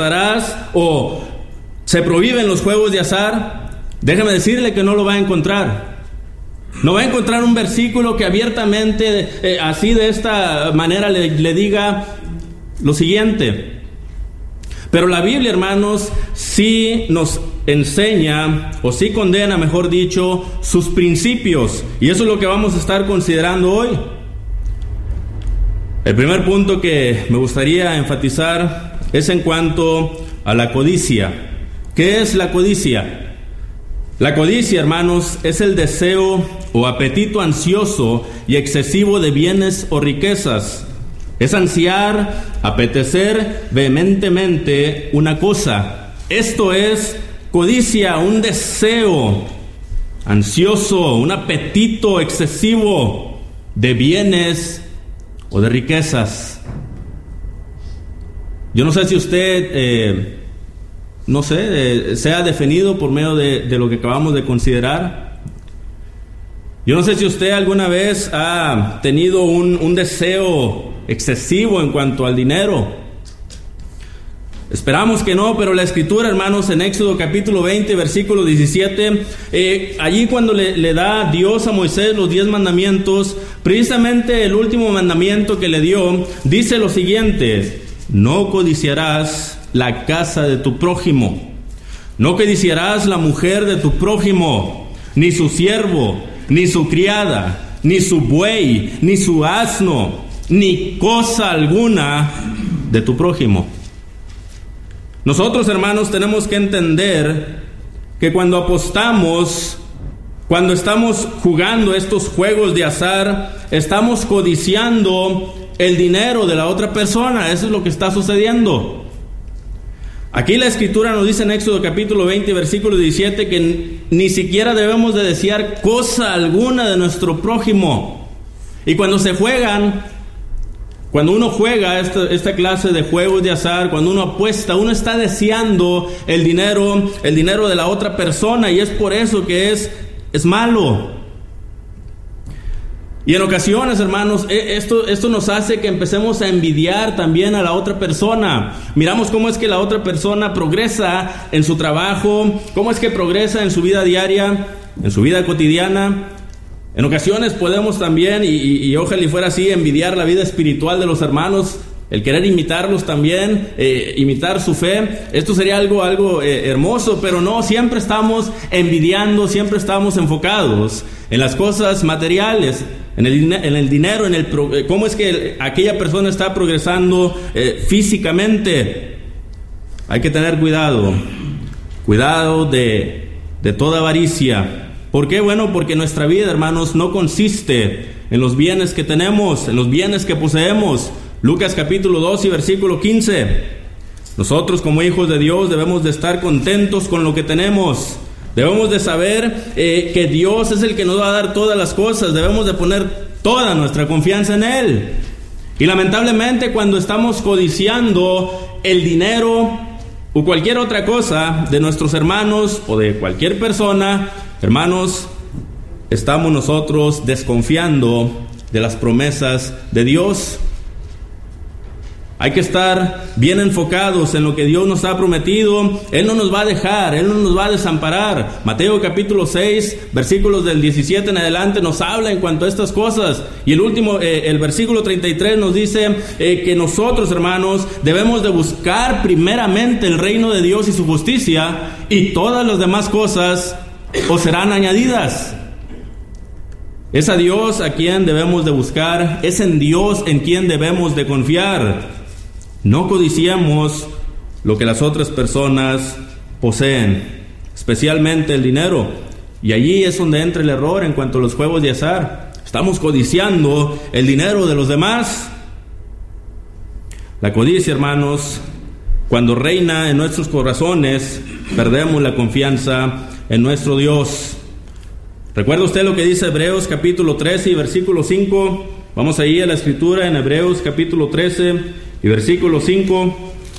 azarás o se prohíben los juegos de azar, déjeme decirle que no lo va a encontrar. No va a encontrar un versículo que abiertamente, así de esta manera le diga lo siguiente. Pero la Biblia, hermanos, sí nos enseña, o sí condena, mejor dicho, sus principios. Y eso es lo que vamos a estar considerando hoy. El primer punto que me gustaría enfatizar es en cuanto a la codicia. ¿Qué es la codicia? La codicia, hermanos, es el deseo o apetito ansioso y excesivo de bienes o riquezas. Es ansiar, apetecer vehementemente una cosa. Esto es codicia, un deseo ansioso, un apetito excesivo de bienes o de riquezas. Yo no sé si usted, sea definido por medio de lo que acabamos de considerar. Yo no sé si usted alguna vez ha tenido un deseo excesivo en cuanto al dinero. Esperamos que no, pero la Escritura, hermanos, en Éxodo capítulo 20, versículo 17, allí cuando le da Dios a Moisés los 10 mandamientos, precisamente el último mandamiento que le dio, dice lo siguiente: no codiciarás la casa de tu prójimo, no codiciarás la mujer de tu prójimo, ni su siervo, ni su criada, ni su buey, ni su asno, ni cosa alguna de tu prójimo. Nosotros, hermanos, tenemos que entender que cuando apostamos, cuando estamos jugando estos juegos de azar, estamos codiciando el dinero de la otra persona. Eso es lo que está sucediendo. Aquí la Escritura nos dice en Éxodo capítulo 20, versículo 17, que ni siquiera debemos de desear cosa alguna de nuestro prójimo. Y cuando uno juega esta clase de juegos de azar, cuando uno apuesta, uno está deseando el dinero de la otra persona, y es por eso que es malo. Y en ocasiones, hermanos, esto nos hace que empecemos a envidiar también a la otra persona. Miramos cómo es que la otra persona progresa en su trabajo, cómo es que progresa en su vida diaria, en su vida cotidiana. En ocasiones podemos también, y ojalá y fuera así, envidiar la vida espiritual de los hermanos, el querer imitarlos también, imitar su fe. Esto sería algo hermoso, pero no, siempre estamos envidiando, siempre estamos enfocados en las cosas materiales, en el dinero, cómo es que aquella persona está progresando físicamente. Hay que tener cuidado de toda avaricia. ¿Por qué? Bueno, porque nuestra vida, hermanos, no consiste en los bienes que tenemos, en los bienes que poseemos. Lucas capítulo 2 y versículo 15. Nosotros como hijos de Dios debemos de estar contentos con lo que tenemos. Debemos de saber que Dios es el que nos va a dar todas las cosas. Debemos de poner toda nuestra confianza en Él. Y lamentablemente, cuando estamos codiciando el dinero o cualquier otra cosa de nuestros hermanos o de cualquier persona, hermanos, estamos nosotros desconfiando de las promesas de Dios. Hay que estar bien enfocados en lo que Dios nos ha prometido. Él no nos va a dejar, Él no nos va a desamparar. Mateo capítulo 6, versículos del 17 en adelante nos habla en cuanto a estas cosas. Y el versículo 33 nos dice que nosotros, hermanos, debemos de buscar primeramente el reino de Dios y su justicia, y todas las demás cosas os serán añadidas. Es a Dios a quien debemos de buscar, es en Dios en quien debemos de confiar. No codiciemos lo que las otras personas poseen, especialmente el dinero. Y allí es donde entra el error en cuanto a los juegos de azar. Estamos codiciando el dinero de los demás. La codicia, hermanos, cuando reina en nuestros corazones, perdemos la confianza en nuestro Dios. ¿Recuerda usted lo que dice Hebreos capítulo 13 y versículo 5? Vamos ahí a la Escritura en Hebreos capítulo 13 y versículo 5.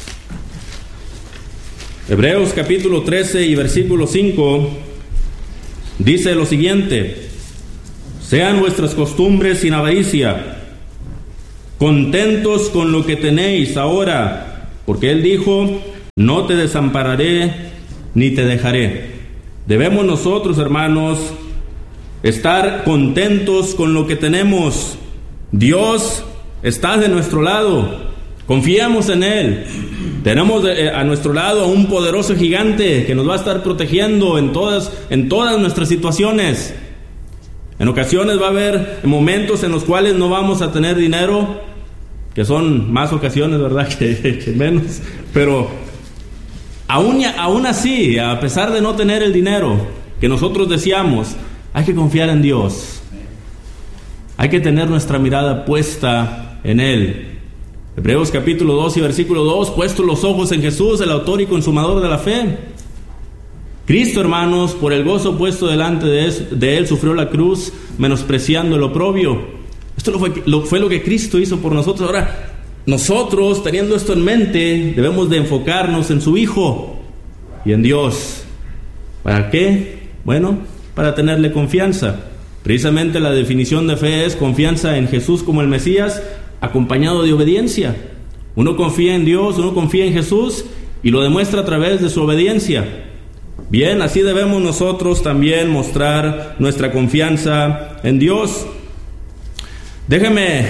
Hebreos capítulo 13 y versículo 5 dice lo siguiente: sean vuestras costumbres sin avaricia, contentos con lo que tenéis ahora, porque Él dijo: no te desampararé ni te dejaré. Debemos nosotros, hermanos, estar contentos con lo que tenemos. Dios está de nuestro lado. Confiamos en Él. Tenemos a nuestro lado a un poderoso gigante que nos va a estar protegiendo en todas nuestras situaciones. En ocasiones va a haber momentos en los cuales no vamos a tener dinero, que son más ocasiones, ¿verdad?, que menos. Pero aún así, a pesar de no tener el dinero que nosotros deseamos, hay que confiar en Dios. Hay que tener nuestra mirada puesta en Él. Hebreos capítulo 2 y versículo 2, puestos los ojos en Jesús, el autor y consumador de la fe. Cristo, hermanos, por el gozo puesto delante de Él, sufrió la cruz, menospreciando el oprobio. Esto fue lo que Cristo hizo por nosotros. Ahora, nosotros, teniendo esto en mente, debemos de enfocarnos en su Hijo y en Dios. ¿Para qué? Bueno, para tenerle confianza. Precisamente la definición de fe es confianza en Jesús como el Mesías, acompañado de obediencia. Uno confía en Dios, uno confía en Jesús y lo demuestra a través de su obediencia. Bien, así debemos nosotros también mostrar nuestra confianza en Dios. Déjeme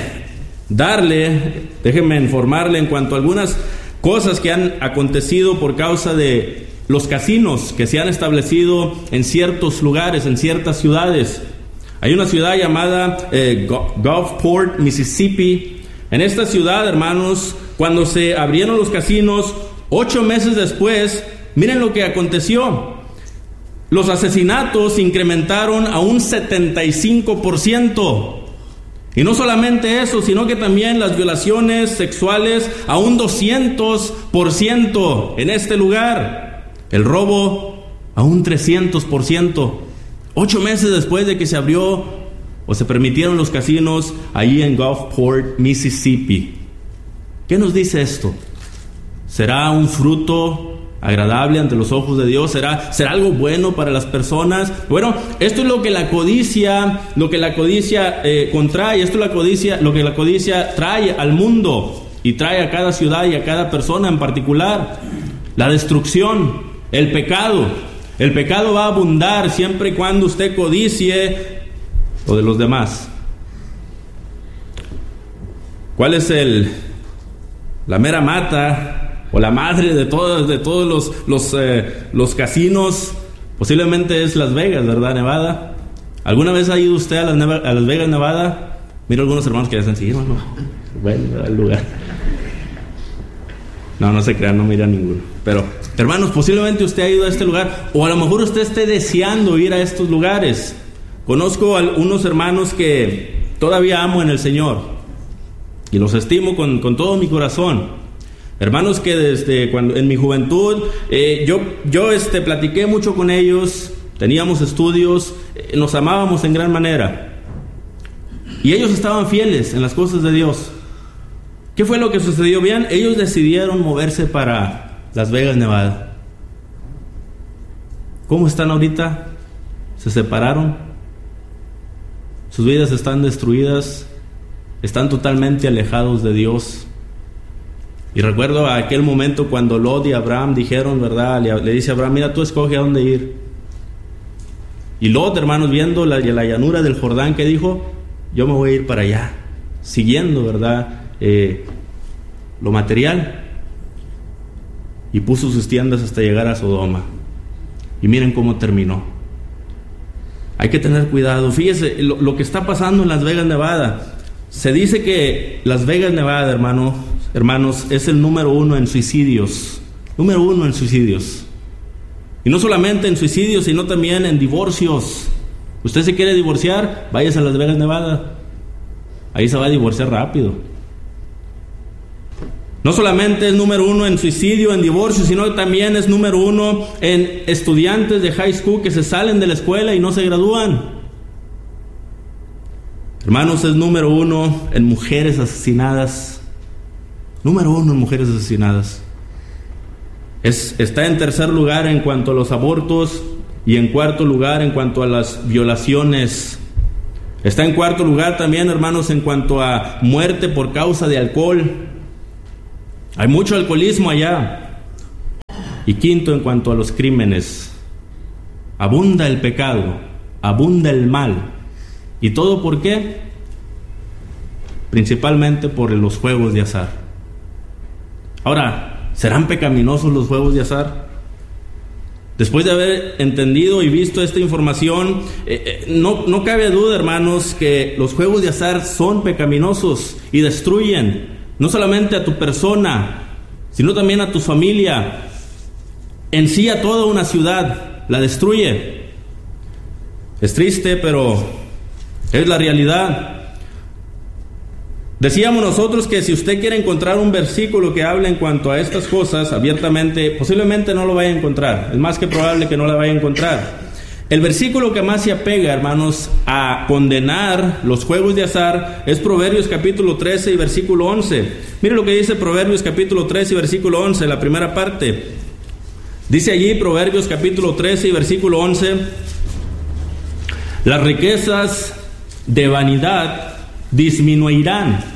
informarle en cuanto a algunas cosas que han acontecido por causa de los casinos que se han establecido en ciertos lugares, en ciertas ciudades. Hay una ciudad llamada Gulfport, Mississippi. En esta ciudad, hermanos, cuando se abrieron los casinos, 8 meses después, miren lo que aconteció. Los asesinatos se incrementaron a un 75%. Y no solamente eso, sino que también las violaciones sexuales a un 200% en este lugar. El robo a un 300%. 8 meses después de que se abrió o se permitieron los casinos allí en Gulfport, Mississippi. ¿Qué nos dice esto? ¿Será un fruto agradable ante los ojos de Dios? ¿Será algo bueno para las personas? Bueno, esto es lo que la codicia contrae. Esto es lo que la codicia trae al mundo y trae a cada ciudad y a cada persona en particular. La destrucción, el pecado. El pecado va a abundar siempre y cuando usted codicie lo de los demás. ¿Cuál es la mera mata o la madre de todos los casinos? Posiblemente es Las Vegas, ¿verdad? Nevada. ¿Alguna vez ha ido usted a Las Vegas, Nevada? Mira algunos hermanos que dicen, sí, hermano, bueno, el lugar. No se crean, no mira ninguno. Pero, hermanos, posiblemente usted ha ido a este lugar, o a lo mejor usted esté deseando ir a estos lugares. Conozco a unos hermanos que todavía amo en el Señor y los estimo con todo mi corazón. Hermanos que desde cuando en mi juventud yo platiqué mucho con ellos, teníamos estudios, nos amábamos en gran manera y ellos estaban fieles en las cosas de Dios. ¿Qué fue lo que sucedió? Bien, ellos decidieron moverse para Las Vegas, Nevada. ¿Cómo están ahorita? Se separaron, sus vidas están destruidas, están totalmente alejados de Dios. Y recuerdo aquel momento cuando Lot y Abraham dijeron, ¿verdad? Le dice a Abraham, mira, tú escoge a dónde ir. Y Lot, hermanos, viendo la llanura del Jordán, que dijo, yo me voy a ir para allá, siguiendo, ¿verdad?, lo material. Y puso sus tiendas hasta llegar a Sodoma. Y miren cómo terminó. Hay que tener cuidado. Fíjese lo que está pasando en Las Vegas, Nevada. Se dice que Las Vegas, Nevada, hermanos, es el número 1 en suicidios. Número 1 en suicidios. Y no solamente en suicidios, sino también en divorcios. Usted se quiere divorciar, váyase a Las Vegas, Nevada. Ahí se va a divorciar rápido. No solamente es número 1 en suicidio, en divorcio, sino que también es número 1 en estudiantes de high school que se salen de la escuela y no se gradúan. Hermanos, es número 1 en mujeres asesinadas. Número 1 en mujeres asesinadas. Está en tercer lugar en cuanto a los abortos y en cuarto lugar en cuanto a las violaciones. Está en cuarto lugar también, hermanos, en cuanto a muerte por causa de alcohol. Hay mucho alcoholismo allá. Y quinto, en cuanto a los crímenes, abunda el pecado, abunda el mal. ¿Y todo por qué? Principalmente por los juegos de azar. Ahora, ¿serán pecaminosos los juegos de azar? Después de haber entendido y visto esta información, no cabe duda, hermanos, que los juegos de azar son pecaminosos y destruyen no solamente a tu persona, sino también a tu familia, en sí a toda una ciudad, la destruye. Es triste, pero es la realidad. Decíamos nosotros que si usted quiere encontrar un versículo que hable en cuanto a estas cosas abiertamente, posiblemente no lo vaya a encontrar. Es más que probable que no la vaya a encontrar. El versículo que más se apega, hermanos, a condenar los juegos de azar es Proverbios capítulo 13 y versículo 11. Mire lo que dice Proverbios capítulo 13 y versículo 11, la primera parte. Dice allí Proverbios capítulo 13 y versículo 11: las riquezas de vanidad disminuirán.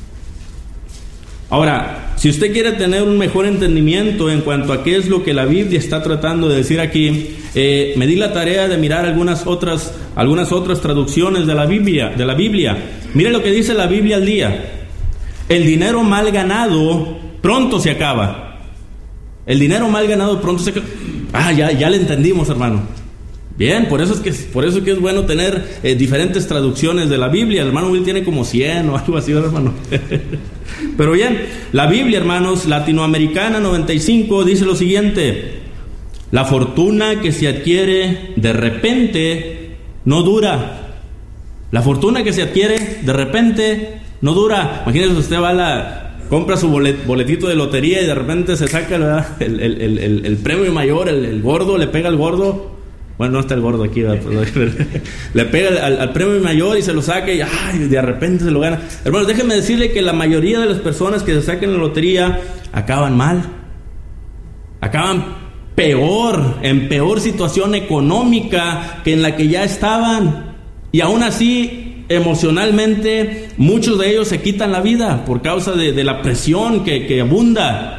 Ahora, si usted quiere tener un mejor entendimiento en cuanto a qué es lo que la Biblia está tratando de decir aquí, me di la tarea de mirar algunas otras traducciones de la Biblia. Mire lo que dice la Biblia al día: el dinero mal ganado pronto se acaba. El dinero mal ganado pronto se acaba. Ya le entendimos, hermano. Bien, por eso es que es bueno tener diferentes traducciones de la Biblia. El hermano Will tiene como 100 o algo así, hermano. Pero bien, la Biblia, hermanos, Latinoamericana 95 dice lo siguiente: la fortuna que se adquiere de repente no dura. La fortuna que se adquiere de repente no dura. Imagínese, usted compra su boletito de lotería y de repente se saca el premio mayor, el gordo, le pega al gordo. Bueno, no está el gordo aquí, le pega al premio mayor y se lo saca y de repente se lo gana. Hermanos, déjenme decirle que la mayoría de las personas que se sacan la lotería acaban mal, acaban en peor situación económica que en la que ya estaban, y aún así emocionalmente muchos de ellos se quitan la vida por causa de la presión que abunda.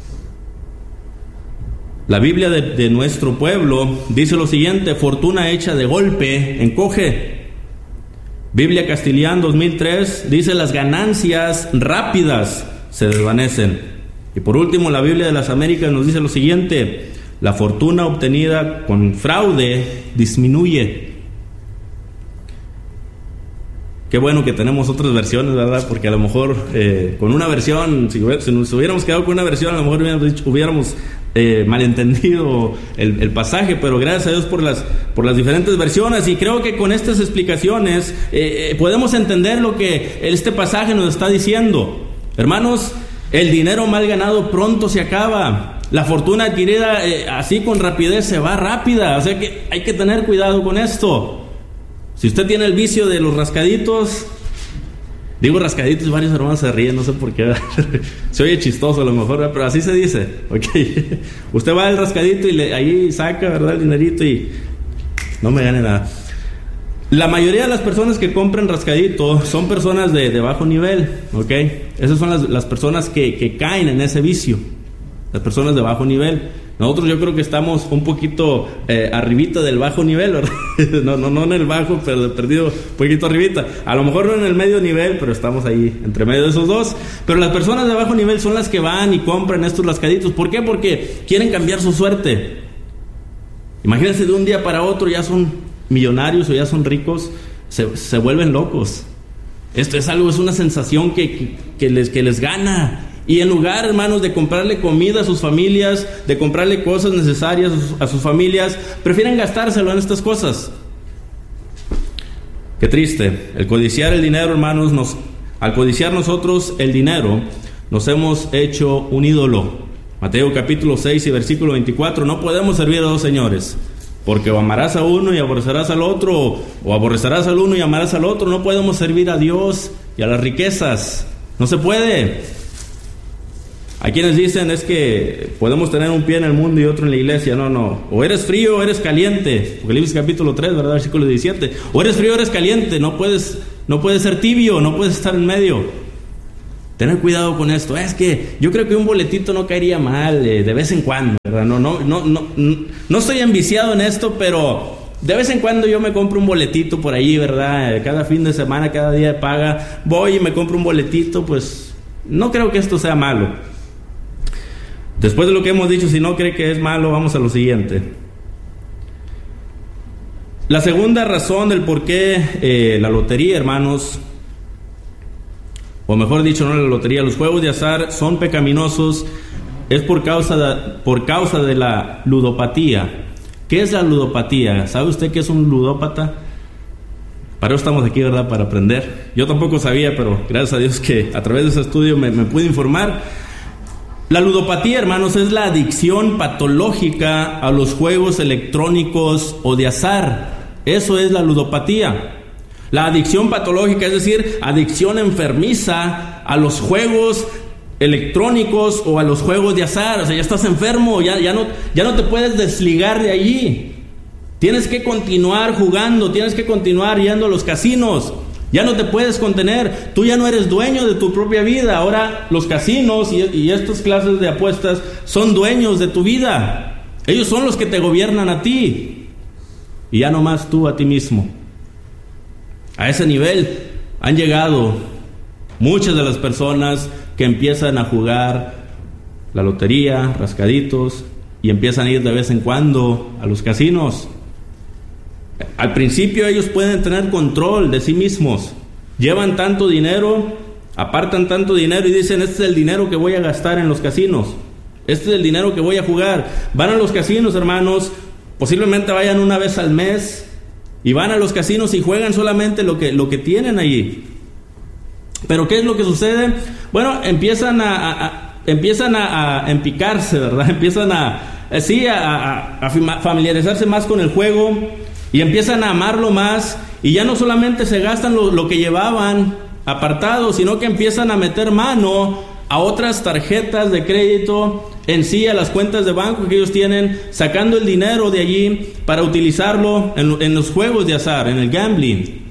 La Biblia de nuestro pueblo dice lo siguiente: fortuna hecha de golpe encoge. Biblia Castilian 2003 dice: las ganancias rápidas se desvanecen. Y por último, la Biblia de las Américas nos dice lo siguiente: la fortuna obtenida con fraude disminuye. Qué bueno que tenemos otras versiones, ¿verdad? Porque a lo mejor con una versión, si nos hubiéramos quedado con una versión, a lo mejor hubiéramos malentendido el pasaje, pero gracias a Dios por las diferentes versiones. Y creo que con estas explicaciones podemos entender lo que este pasaje nos está diciendo. Hermanos, el dinero mal ganado pronto se acaba. La fortuna adquirida así con rapidez se va rápida. O sea que hay que tener cuidado con esto. Si usted tiene el vicio de los rascaditos, digo rascaditos, varios hermanos se ríen, no sé por qué. Se oye chistoso a lo mejor, pero así se dice. Okay. Usted va al rascadito y ahí saca, ¿verdad?, el dinerito y no me gane nada. La mayoría de las personas que compran rascadito son personas de bajo nivel, ¿ok? Esas son las personas que caen en ese vicio, las personas de bajo nivel. Nosotros yo creo que estamos un poquito arribita del bajo nivel, ¿verdad? no en el bajo, pero de perdido un poquito arribita. A lo mejor no en el medio nivel, pero estamos ahí entre medio de esos dos. Pero las personas de bajo nivel son las que van y compran estos rascaditos. ¿Por qué? Porque quieren cambiar su suerte. Imagínense, de un día para otro ya son millonarios o ya son ricos, se vuelven locos. Esto es una sensación que les gana. Y en lugar, hermanos, de comprarle comida a sus familias, de comprarle cosas necesarias a sus familias, prefieren gastárselo en estas cosas. Qué triste. El codiciar el dinero, hermanos, al codiciar nosotros el dinero, nos hemos hecho un ídolo. Mateo capítulo 6 y versículo 24: no podemos servir a dos señores, porque o amarás a uno y aborrecerás al otro, o aborrecerás al uno y amarás al otro. No podemos servir a Dios y a las riquezas. No se puede. Hay quienes dicen es que podemos tener un pie en el mundo y otro en la iglesia. No. O eres frío o eres caliente. Apocalipsis capítulo 3, ¿verdad? Versículo 17. O eres frío o eres caliente. No puedes ser tibio, no puedes estar en medio. Tener cuidado con esto. Es que yo creo que un boletito no caería mal de vez en cuando, ¿verdad? No estoy enviciado en esto, pero de vez en cuando yo me compro un boletito por ahí, ¿verdad? Cada fin de semana, cada día de paga, voy y me compro un boletito. Pues no creo que esto sea malo. Después de lo que hemos dicho, si no cree que es malo, vamos a lo siguiente. La segunda razón del por qué la lotería, hermanos, o mejor dicho, no la lotería, los juegos de azar son pecaminosos, es por causa de la ludopatía. ¿Qué es la ludopatía? ¿Sabe usted qué es un ludópata? Para eso estamos aquí, ¿verdad? Para aprender. Yo tampoco sabía, pero gracias a Dios que a través de ese estudio me pude informar. La ludopatía, hermanos, es la adicción patológica a los juegos electrónicos o de azar. Eso es la ludopatía. La adicción patológica, es decir, adicción enfermiza a los juegos electrónicos o a los juegos de azar. O sea, ya estás enfermo, ya no te puedes desligar de allí. Tienes que continuar jugando, tienes que continuar yendo a los casinos. Ya no te puedes contener. Tú ya no eres dueño de tu propia vida. Ahora los casinos y estas clases de apuestas son dueños de tu vida. Ellos son los que te gobiernan a ti. Y ya no más tú a ti mismo. A ese nivel han llegado muchas de las personas que empiezan a jugar la lotería, rascaditos, y empiezan a ir de vez en cuando a los casinos. Al principio ellos pueden tener control de sí mismos. Llevan tanto dinero, apartan tanto dinero y dicen: este es el dinero que voy a gastar en los casinos. Este es el dinero que voy a jugar. Van a los casinos, hermanos, posiblemente vayan una vez al mes. Y van a los casinos y juegan solamente lo que tienen allí. Pero ¿qué es lo que sucede? Bueno, empiezan a empicarse, ¿verdad? Empiezan a familiarizarse más con el juego y empiezan a amarlo más. Y ya no solamente se gastan lo que llevaban apartado, sino que empiezan a meter mano a otras tarjetas de crédito, en sí a las cuentas de banco que ellos tienen, sacando el dinero de allí para utilizarlo en los juegos de azar, en el gambling.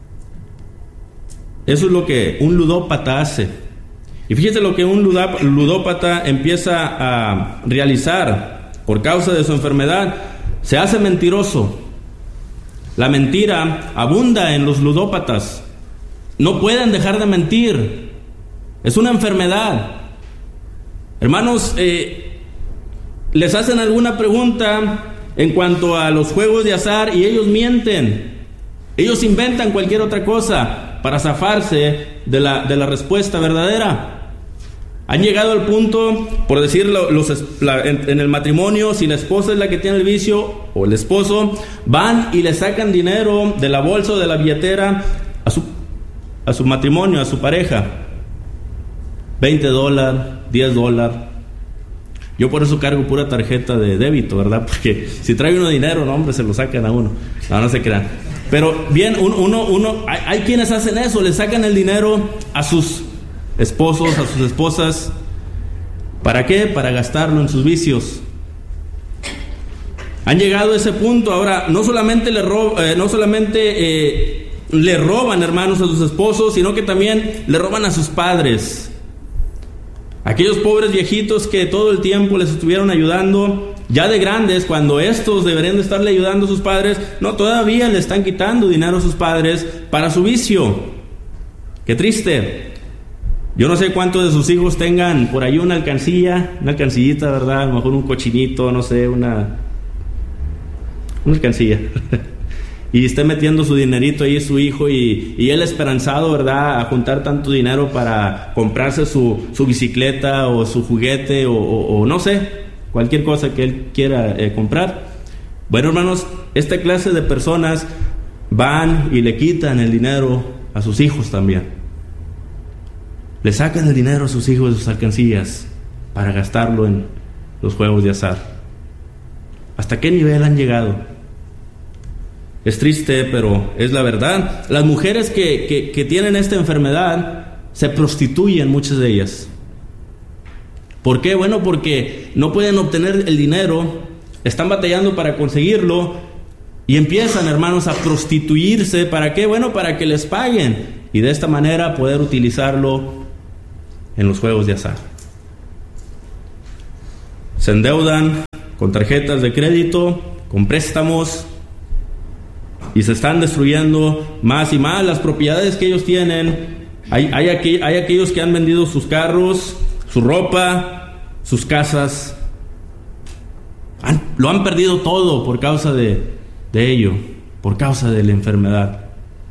Eso es lo que un ludópata hace. Y fíjese lo que un ludópata empieza a realizar por causa de su enfermedad. Se hace mentiroso. La mentira abunda en los ludópatas. No pueden dejar de mentir. Es una enfermedad. Hermanos, les hacen alguna pregunta en cuanto a los juegos de azar y ellos mienten. Ellos inventan cualquier otra cosa para zafarse de la respuesta verdadera. Han llegado al punto, por decirlo, en el matrimonio, si la esposa es la que tiene el vicio o el esposo, van y le sacan dinero de la bolsa o de la billetera a su matrimonio, a su pareja. $20, $10. Yo por eso cargo pura tarjeta de débito, ¿verdad? Porque si trae uno dinero, no, hombre, se lo sacan a uno. No se crean. Pero bien, hay quienes hacen eso, le sacan el dinero a sus esposos, a sus esposas. ¿Para qué? Para gastarlo en sus vicios. Han llegado a ese punto. Ahora, no solamente le roban, hermanos, a sus esposos, sino que también le roban a sus padres. Aquellos pobres viejitos que todo el tiempo les estuvieron ayudando, ya de grandes, cuando estos deberían de estarle ayudando a sus padres, no, todavía le están quitando dinero a sus padres para su vicio. Qué triste. Yo no sé cuántos de sus hijos tengan por ahí una alcancillita, ¿verdad? A lo mejor un cochinito, no sé, una alcancilla. Y esté metiendo su dinerito ahí su hijo y él esperanzado, ¿verdad?, a juntar tanto dinero para comprarse su bicicleta o su juguete o no sé, cualquier cosa que él quiera comprar. Bueno, hermanos, esta clase de personas van y le quitan el dinero a sus hijos también. Le sacan el dinero a sus hijos de sus alcancías para gastarlo en los juegos de azar. ¿Hasta qué nivel han llegado? Es triste, pero es la verdad. Las mujeres que tienen esta enfermedad se prostituyen, muchas de ellas. ¿Por qué? Bueno, porque no pueden obtener el dinero, están batallando para conseguirlo y empiezan, hermanos, a prostituirse. ¿Para qué? Bueno, para que les paguen y de esta manera poder utilizarlo en los juegos de azar. Se endeudan con tarjetas de crédito, con préstamos, y se están destruyendo más y más las propiedades que ellos tienen. Hay aquellos que han vendido sus carros, su ropa, sus casas. Lo han perdido todo por causa de ello, por causa de la enfermedad.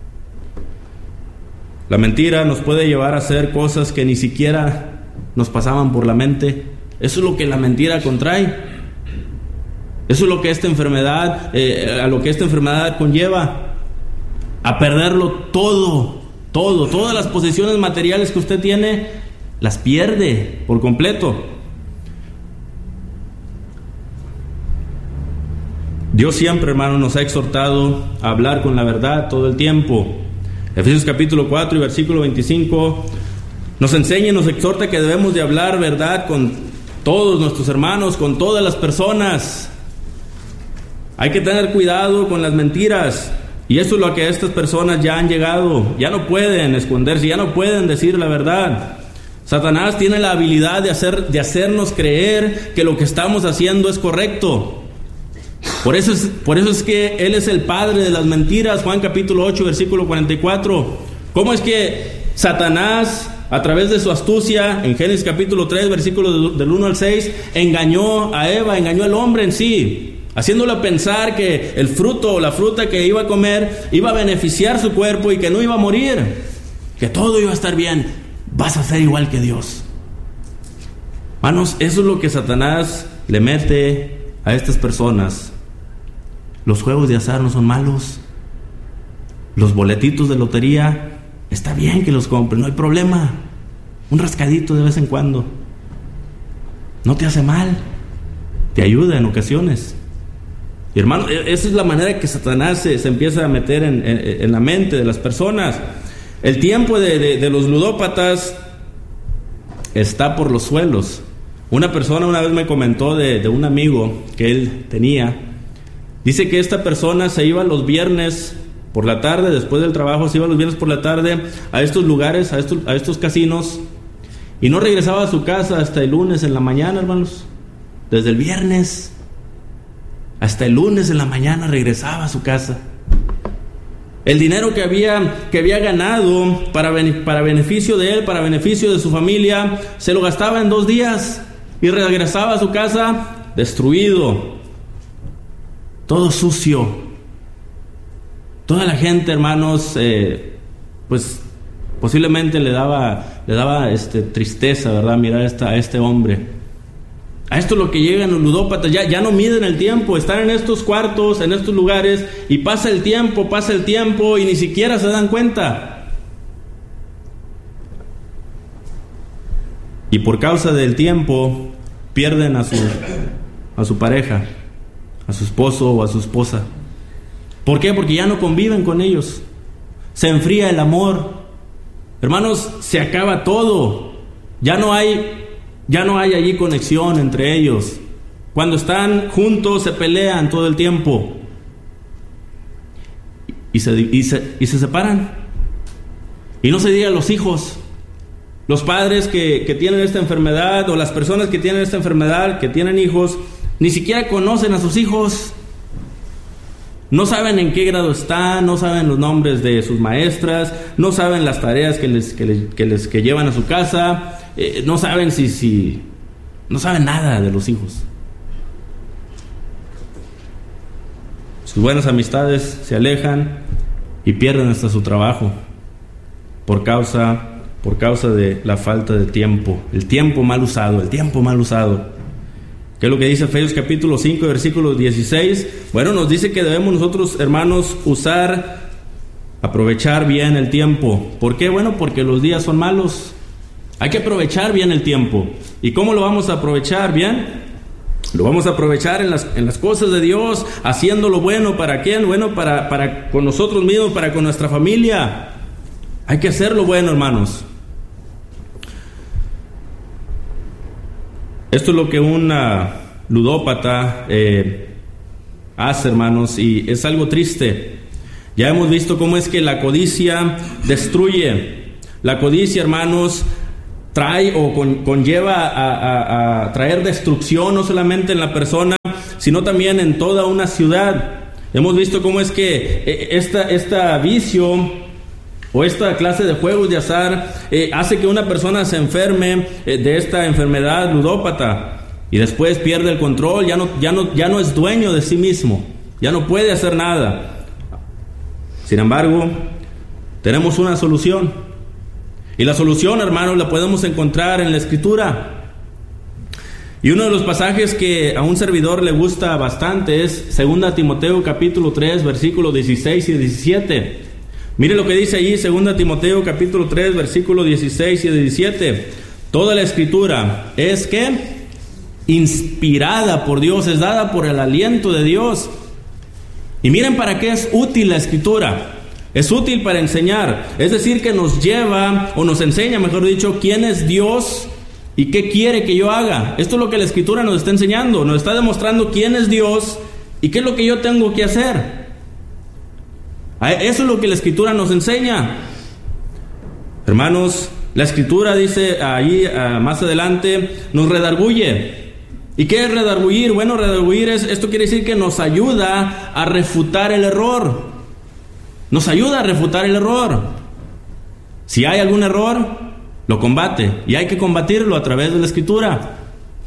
La mentira nos puede llevar a hacer cosas que ni siquiera nos pasaban por la mente. Eso es lo que la mentira contrae. Eso es lo que esta enfermedad, a lo que esta enfermedad conlleva, a perderlo todo, todas las posesiones materiales que usted tiene, las pierde por completo. Dios siempre, hermano, nos ha exhortado a hablar con la verdad todo el tiempo. Efesios capítulo 4 y versículo 25 nos enseña y nos exhorta que debemos de hablar verdad con todos nuestros hermanos, con todas las personas. Hay que tener cuidado con las mentiras, y eso es lo que estas personas ya han llegado. Ya no pueden esconderse, ya no pueden decir la verdad. Satanás tiene la habilidad de hacernos creer que lo que estamos haciendo es correcto. Por eso es que él es el padre de las mentiras. Juan capítulo 8 versículo 44. ¿Cómo es que Satanás, a través de su astucia, en Génesis capítulo 3 versículo del 1 al 6, engañó a Eva, engañó al hombre en sí, haciéndola pensar que el fruto o la fruta que iba a comer iba a beneficiar su cuerpo y que no iba a morir, que todo iba a estar bien? Vas a ser igual que Dios. Hermanos, eso es lo que Satanás le mete a estas personas. Los juegos de azar no son malos. Los boletitos de lotería, está bien que los compren, no hay problema. Un rascadito de vez en cuando no te hace mal, te ayuda en ocasiones. Y hermano, esa es la manera que Satanás se empieza a meter en la mente de las personas. El tiempo de los ludópatas está por los suelos. Una persona una vez me comentó de un amigo que él tenía. Dice que esta persona se iba los viernes por la tarde, después del trabajo, se iba los viernes por la tarde a estos lugares, a estos casinos, y no regresaba a su casa hasta el lunes en la mañana, hermanos. Desde el viernes hasta el lunes en la mañana regresaba a su casa. El dinero que había ganado para beneficio de él, para beneficio de su familia, se lo gastaba en 2 días y regresaba a su casa destruido, todo sucio. Toda la gente, hermanos, pues posiblemente le daba tristeza, ¿verdad? Mirar a este hombre. A esto es lo que llegan los ludópatas. Ya no miden el tiempo, están en estos cuartos, en estos lugares, y pasa el tiempo y ni siquiera se dan cuenta. Y por causa del tiempo pierden a su pareja, a su esposo o a su esposa. ¿Por qué? Porque ya no conviven con ellos. Se enfría el amor. Hermanos, se acaba todo. Ya no hay allí conexión entre ellos. Cuando están juntos se pelean todo el tiempo. Y se separan. Y no se diga los hijos. Los padres que tienen esta enfermedad, o las personas que tienen esta enfermedad, que tienen hijos, ni siquiera conocen a sus hijos. No saben en qué grado están, no saben los nombres de sus maestras, no saben las tareas que llevan a su casa, no saben no saben nada de los hijos. Sus buenas amistades se alejan y pierden hasta su trabajo por causa de la falta de tiempo, el tiempo mal usado. ¿Qué es lo que dice Efesios capítulo 5, versículo 16? Bueno, nos dice que debemos nosotros, hermanos, aprovechar bien el tiempo. ¿Por qué? Bueno, porque los días son malos. Hay que aprovechar bien el tiempo. ¿Y cómo lo vamos a aprovechar bien? Lo vamos a aprovechar en las cosas de Dios, haciendo lo bueno. ¿Para quién? Bueno, para con nosotros mismos, para con nuestra familia. Hay que hacer lo bueno, hermanos. Esto es lo que un ludópata hace, hermanos, y es algo triste. Ya hemos visto cómo es que la codicia destruye. La codicia, hermanos, trae o conlleva a traer destrucción, no solamente en la persona, sino también en toda una ciudad. Hemos visto cómo es que esta vicio o esta clase de juegos de azar hace que una persona se enferme de esta enfermedad ludópata y después pierde el control, ya no es dueño de sí mismo, ya no puede hacer nada. Sin embargo, tenemos una solución, y la solución, hermanos, la podemos encontrar en la Escritura. Y uno de los pasajes que a un servidor le gusta bastante es 2 Timoteo capítulo 3, versículos 16 y 17. Mire lo que dice allí 2 Timoteo capítulo 3, versículos 16 y 17. Toda la Escritura es ¿qué? Inspirada por Dios, es dada por el aliento de Dios. Y miren para qué es útil la Escritura. Es útil para enseñar, es decir, que nos lleva, o nos enseña, mejor dicho, quién es Dios y qué quiere que yo haga. Esto es lo que la Escritura nos está enseñando, nos está demostrando quién es Dios y qué es lo que yo tengo que hacer. Eso es lo que la Escritura nos enseña. Hermanos, la Escritura dice ahí más adelante, nos redarguye. ¿Y qué es redarguir? Bueno, redarguir esto quiere decir que nos ayuda a refutar el error. Nos ayuda a refutar el error. Si hay algún error, lo combate, y hay que combatirlo a través de la Escritura.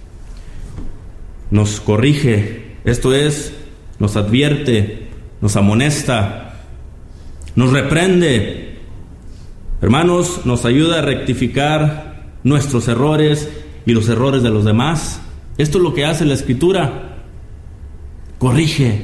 Nos corrige, esto es, nos advierte, nos amonesta, nos reprende. Hermanos, nos ayuda a rectificar nuestros errores y los errores de los demás. Esto es lo que hace la Escritura. Corrige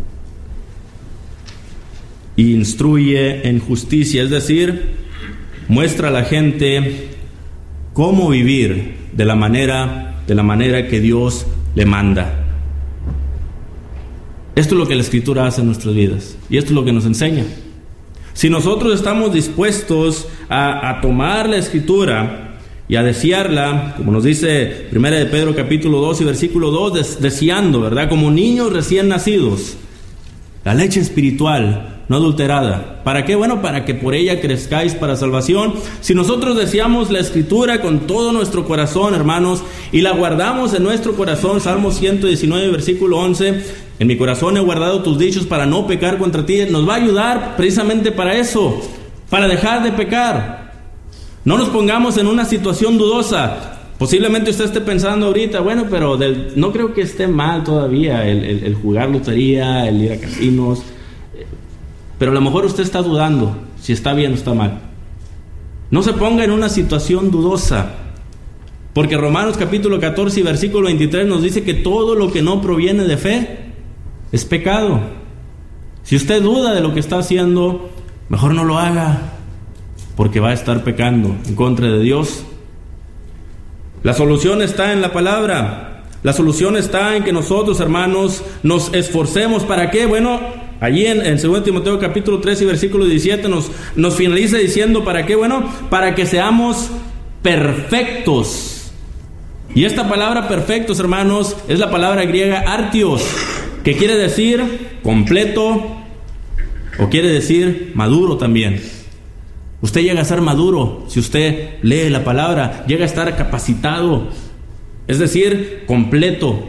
y instruye en justicia, es decir, muestra a la gente cómo vivir de la manera que Dios le manda. Esto es lo que la Escritura hace en nuestras vidas, y esto es lo que nos enseña. Si nosotros estamos dispuestos a tomar la Escritura y a desearla, como nos dice 1 de Pedro capítulo 2 y versículo 2, deseando, ¿verdad? Como niños recién nacidos, la leche espiritual no adulterada. ¿Para qué? Bueno, para que por ella crezcáis para salvación. Si nosotros deseamos la Escritura con todo nuestro corazón, hermanos, y la guardamos en nuestro corazón, Salmo 119, versículo 11, en mi corazón he guardado tus dichos para no pecar contra ti, nos va a ayudar precisamente para eso, para dejar de pecar. No nos pongamos en una situación dudosa. Posiblemente usted esté pensando ahorita, bueno, pero no creo que esté mal todavía el jugar lotería, el ir a casinos, pero a lo mejor usted está dudando si está bien o está mal. No se ponga en una situación dudosa, porque Romanos capítulo 14 y versículo 23 nos dice que todo lo que no proviene de fe es pecado. Si usted duda de lo que está haciendo, mejor no lo haga, porque va a estar pecando en contra de Dios. La solución está en la palabra. La solución está en que nosotros, hermanos, nos esforcemos. ¿Para qué? Bueno, allí en 2 Timoteo capítulo 3 y versículo 17 nos finaliza diciendo ¿para qué? Bueno, para que seamos perfectos. Y esta palabra perfectos, hermanos, es la palabra griega artios, que quiere decir completo o quiere decir maduro también. Usted llega a ser maduro si usted lee la palabra, llega a estar capacitado, es decir, completo.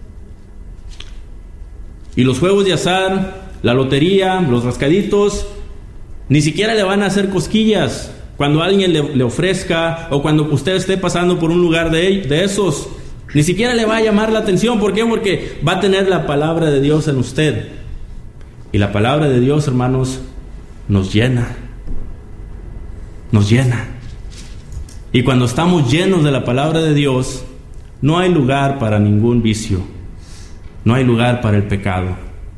Y los juegos de azar, la lotería, los rascaditos, ni siquiera le van a hacer cosquillas cuando alguien le ofrezca, o cuando usted esté pasando por un lugar de esos. Ni siquiera le va a llamar la atención. ¿Por qué? Porque va a tener la palabra de Dios en usted. Y la palabra de Dios, hermanos, nos llena. Nos llena. Y cuando estamos llenos de la palabra de Dios, no hay lugar para ningún vicio. No hay lugar para el pecado.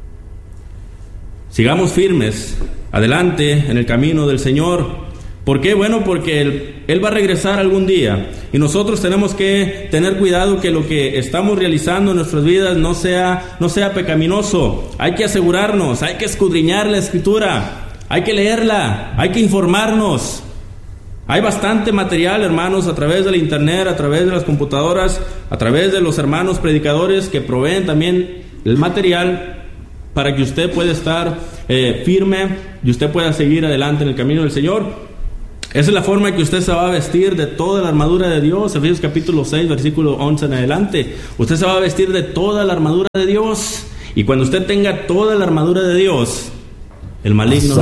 Sigamos firmes, adelante en el camino del Señor. ¿Por qué? Bueno, porque Él va a regresar algún día. Y nosotros tenemos que tener cuidado que lo que estamos realizando en nuestras vidas no sea pecaminoso. Hay que asegurarnos, hay que escudriñar la Escritura, hay que leerla, hay que informarnos. Hay bastante material, hermanos, a través del internet, a través de las computadoras, a través de los hermanos predicadores que proveen también el material para que usted pueda estar firme y usted pueda seguir adelante en el camino del Señor. Esa es la forma en que usted se va a vestir de toda la armadura de Dios. Efesios capítulo 6, versículo 11 en adelante. Usted se va a vestir de toda la armadura de Dios. Y cuando usted tenga toda la armadura de Dios, el maligno